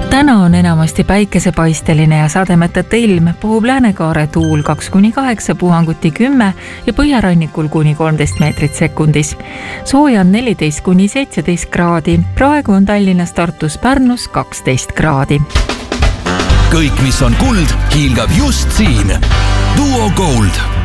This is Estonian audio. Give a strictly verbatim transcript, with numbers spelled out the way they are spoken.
Täna on enamasti päikesepaisteline ja sademeteta ilm, puhub Läänekaare tuul kaks kuni kaheksa, puhanguti kümme ja põhjarannikul kuni kolmteist meetrit sekundis. Sooja on neliteist kuni seitseteist kraadi, praegu on Tallinnas, Tartus, Pärnus kaksteist kraadi. Kõik, mis on kuld, hiilgab just siin. Duo Gold.